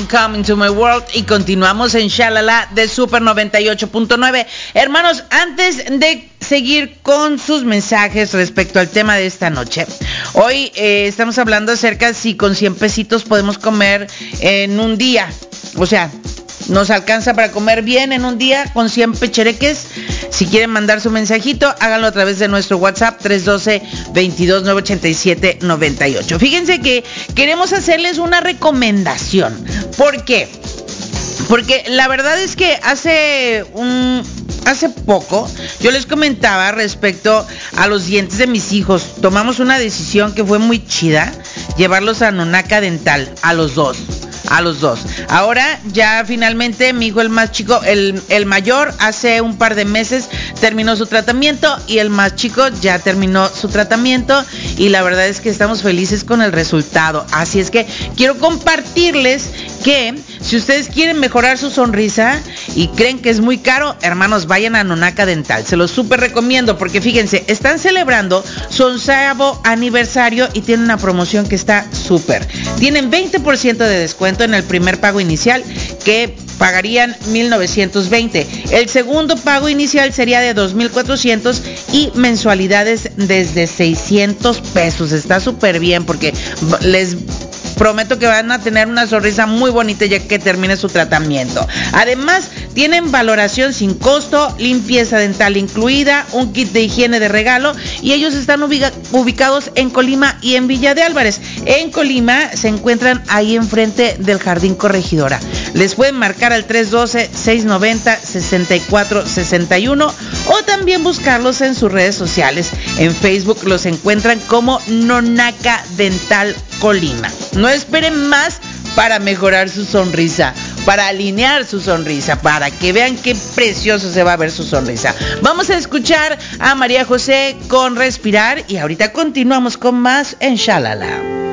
con Come Into My World y continuamos en Shalala de Super 98.9. Hermanos, antes de seguir con sus mensajes respecto al tema de esta noche, hoy estamos hablando acerca de si con 100 pesitos podemos comer en un día. O sea, nos alcanza para comer bien en un día con 100 pechereques. Si quieren mandar su mensajito, háganlo a través de nuestro WhatsApp 312-22987-98. Fíjense que queremos hacerles una recomendación. ¿Por qué? Porque la verdad es que hace poco yo les comentaba respecto a los dientes de mis hijos. Tomamos una decisión que fue muy chida, llevarlos a Nonaka Dental, a los dos. Ahora ya finalmente mi hijo el más chico, el mayor, hace un par de meses terminó su tratamiento y el más chico ya terminó su tratamiento y la verdad es que estamos felices con el resultado. Así es que quiero compartirles que si ustedes quieren mejorar su sonrisa y creen que es muy caro, hermanos, vayan a Nonaka Dental. Se los súper recomiendo porque fíjense, están celebrando su 11º aniversario y tienen una promoción que está súper. Tienen 20% de descuento en el primer pago inicial, que pagarían $1,920. El segundo pago inicial sería de $2,400 y mensualidades desde $600. Está súper bien porque les prometo que van a tener una sonrisa muy bonita ya que termine su tratamiento. Además, tienen valoración sin costo, limpieza dental incluida, un kit de higiene de regalo y ellos están ubicados en Colima y en Villa de Álvarez. En Colima se encuentran ahí enfrente del Jardín Corregidora. Les pueden marcar al 312-690-6461 o también buscarlos en sus redes sociales. En Facebook los encuentran como Nonaka Dental Colima. No esperen más para mejorar su sonrisa, para alinear su sonrisa, para que vean qué precioso se va a ver su sonrisa. Vamos a escuchar a María José con Respirar y ahorita continuamos con más en Shalala.